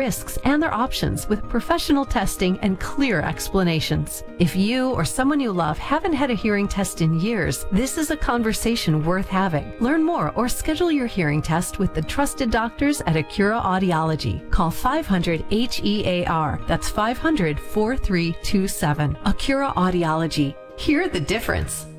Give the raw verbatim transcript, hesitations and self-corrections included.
risks and their options with professional testing and clear explanations. If you or someone you love haven't had a hearing test in years, this is a conversation worth having. Learn more or schedule your hearing test with the trusted doctors at Acura Audiology. Call five hundred H E A R. That's five hundred, four three two seven. Acura Audiology. Hear the difference.